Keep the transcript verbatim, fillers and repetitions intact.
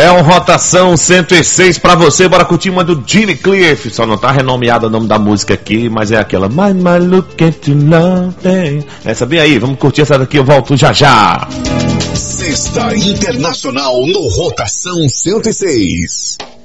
É um Rotação cento e seis pra você. Bora curtir uma do Gene Cliff. Só não tá renomeado o nome da música aqui, mas é aquela My, my look at you love. Essa bem aí, vamos curtir essa daqui. Eu volto já já. Sexta Internacional no Rotação cento e seis.